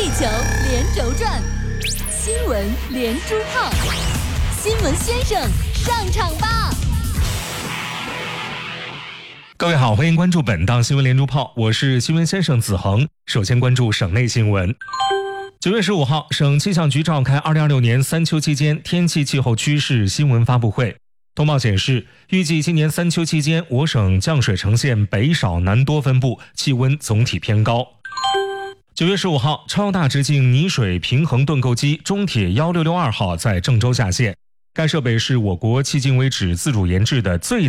球连轴转，新闻连珠炮，新闻先生上场吧！ 各位好，欢迎关注本档新闻连珠炮，我是新闻先生子恒。首先关注省内新闻。9月15号，省气象局召开2026年三秋期间天气气候趋势新闻发布会。通报显示，预计今年三秋期间，我省降水呈现北少南多分布，气温总体偏高。9月15号，超大直径泥水平衡盾构机中铁1662号在郑州下线。该设备是我国迄今为止自主研制的最